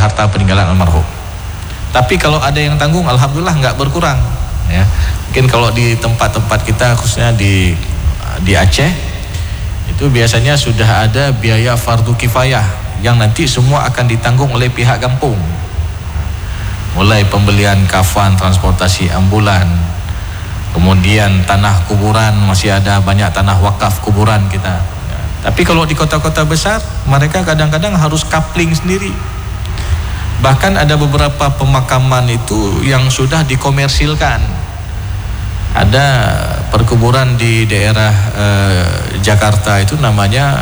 harta peninggalan almarhum. Tapi kalau ada yang tanggung, alhamdulillah nggak berkurang. Ya, mungkin kalau di tempat-tempat kita khususnya di Aceh itu biasanya sudah ada biaya fardu kifayah yang nanti semua akan ditanggung oleh pihak kampung. Mulai pembelian kafan, transportasi ambulan, kemudian tanah kuburan, masih ada banyak tanah wakaf kuburan kita. Ya. Tapi kalau di kota-kota besar, mereka kadang-kadang harus coupling sendiri. Bahkan ada beberapa pemakaman itu yang sudah dikomersilkan. Ada perkuburan di daerah Jakarta itu namanya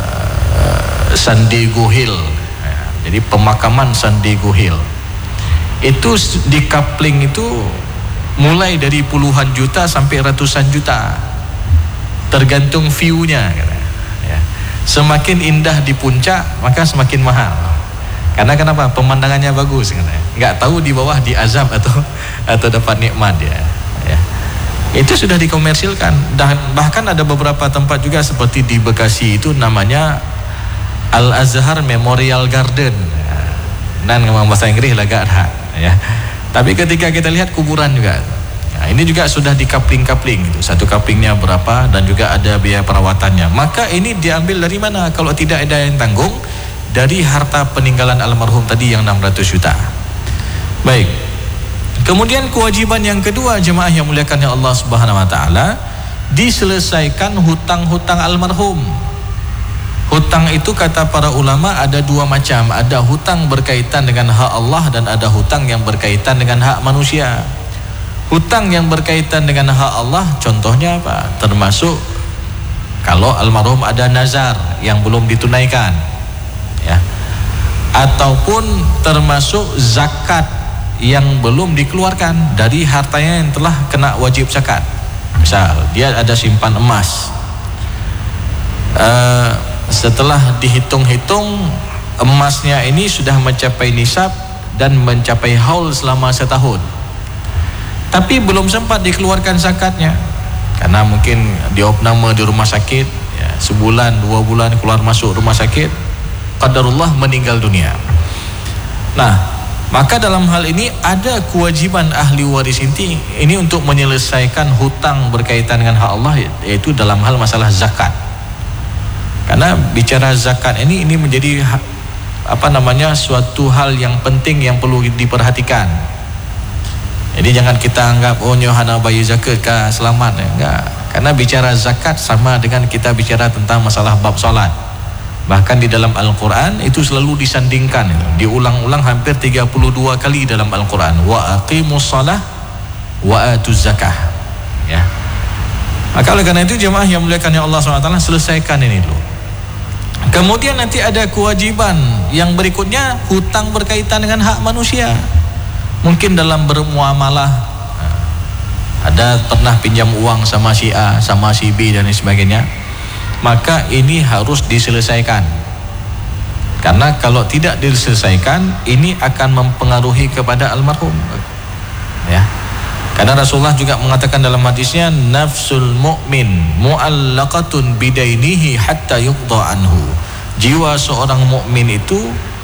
San Diego Hill. Ya, jadi pemakaman San Diego Hill. Itu di coupling itu mulai dari puluhan juta sampai ratusan juta, tergantung view-nya. Ya. Semakin indah di puncak maka semakin mahal. Karena kenapa? Pemandangannya bagus. Nggak tahu di bawah diazab atau dapat nikmat ya. Ya. Itu sudah dikomersilkan. Dan bahkan ada beberapa tempat juga seperti di Bekasi itu namanya Al Azhar Memorial Garden. Dan ngomong bahasa Inggris agak ada. Ya. Tapi ketika kita lihat kuburan juga, nah ini juga sudah di coupling gitu. Satu couplingnya berapa dan juga ada biaya perawatannya. Maka ini diambil dari mana? Kalau tidak ada yang tanggung, dari harta peninggalan almarhum tadi yang 600 juta. Baik. Kemudian kewajiban yang kedua jemaah yang muliakan Allah Subhanahu wa taala, diselesaikan hutang-hutang almarhum. Hutang itu kata para ulama ada dua macam. Ada hutang berkaitan dengan hak Allah dan ada hutang yang berkaitan dengan hak manusia. Hutang yang berkaitan dengan hak Allah contohnya apa? Termasuk kalau almarhum ada nazar yang belum ditunaikan, ya. Ataupun termasuk zakat yang belum dikeluarkan dari hartanya yang telah kena wajib zakat. Misal dia ada simpan emas, setelah dihitung-hitung emasnya ini sudah mencapai nisab dan mencapai haul selama setahun, tapi belum sempat dikeluarkan zakatnya karena mungkin diopname di rumah sakit ya, sebulan 2 bulan keluar masuk rumah sakit, qadarullah meninggal dunia. Nah, maka dalam hal ini ada kewajiban ahli waris ini untuk menyelesaikan hutang berkaitan dengan hak Allah, yaitu dalam hal masalah zakat. Karena bicara zakat ini menjadi suatu hal yang penting yang perlu diperhatikan. Jadi jangan kita anggap nyohana bayi zakat ke selamat ya. Enggak. Karena bicara zakat sama dengan kita bicara tentang masalah bab salat. Bahkan di dalam Al-Qur'an itu selalu disandingkan, diulang-ulang hampir 32 kali dalam Al-Qur'an. Wa aqimus shalah wa atuz zakah. Ya. Maka oleh karena itu jemaah yang muliakan Allah SWT, selesaikan ini dulu. Kemudian nanti ada kewajiban yang berikutnya, hutang berkaitan dengan hak manusia. Mungkin dalam bermuamalah, ada pernah pinjam uang sama si A, sama si B dan sebagainya, maka ini harus diselesaikan. Karena kalau tidak diselesaikan, ini akan mempengaruhi kepada almarhum. Ya. Karena Rasulullah juga mengatakan dalam hadisnya, nafsul mu'min mu'allaqatun bidainihi hatta yuqda anhu. Jiwa seorang mukmin itu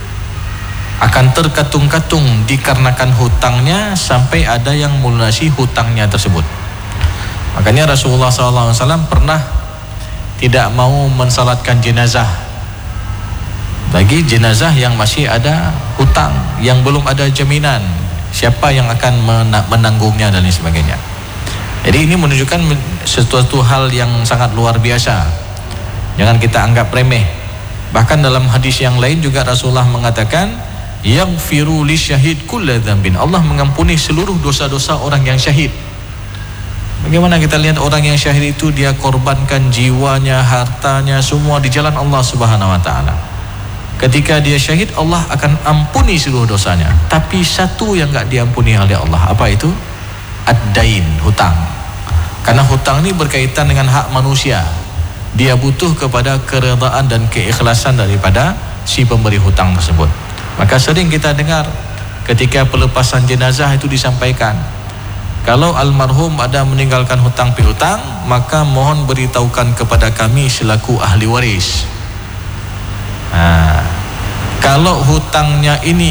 akan terkatung-katung dikarenakan hutangnya sampai ada yang melunasi hutangnya tersebut. Makanya Rasulullah SAW pernah tidak mau mensalatkan jenazah bagi jenazah yang masih ada hutang, yang belum ada jaminan siapa yang akan menanggungnya dan lain sebagainya. Jadi ini menunjukkan sesuatu hal yang sangat luar biasa. Jangan kita anggap remeh. Bahkan dalam hadis yang lain juga Rasulullah mengatakan, yaghfiru lisyahid kulla dzambin. Allah mengampuni seluruh dosa-dosa orang yang syahid. Bagaimana kita lihat orang yang syahid itu dia korbankan jiwanya, hartanya, semua di jalan Allah Subhanahu wa taala. Ketika dia syahid, Allah akan ampuni seluruh dosanya. Tapi satu yang enggak diampuni oleh Allah, apa itu? Ad-dain, hutang. Karena hutang ini berkaitan dengan hak manusia. Dia butuh kepada keredaan dan keikhlasan daripada si pemberi hutang tersebut. Maka sering kita dengar ketika pelepasan jenazah itu disampaikan, kalau almarhum ada meninggalkan hutang piutang, maka mohon beritahukan kepada kami selaku ahli waris. Nah, kalau hutangnya ini